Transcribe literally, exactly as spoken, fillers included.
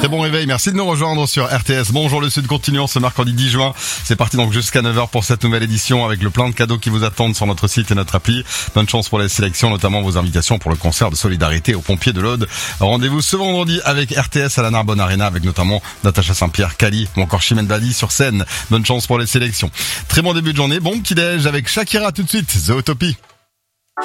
Très bon réveil, merci de nous rejoindre sur R T S. Bonjour le Sud, continuons ce mercredi dix juin. C'est parti donc jusqu'à neuf heures pour cette nouvelle édition avec le plein de cadeaux qui vous attendent sur notre site et notre appli. Bonne chance pour les sélections, notamment vos invitations pour le concert de solidarité aux pompiers de l'Aude. Rendez-vous ce vendredi avec R T S à la Narbonne Arena avec notamment Natacha Saint-Pierre, Kali ou encore Chimène Badi sur scène. Bonne chance pour les sélections. Très bon début de journée, bon petit déj avec Shakira tout de suite, The Utopie.